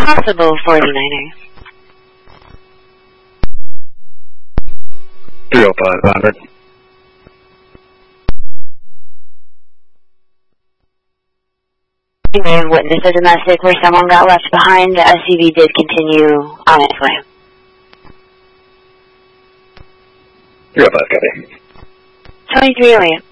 Possible 49er. 30500. You may have witnessed a domestic where someone got left behind. The SUV did continue on its way. 305, copy. 2308.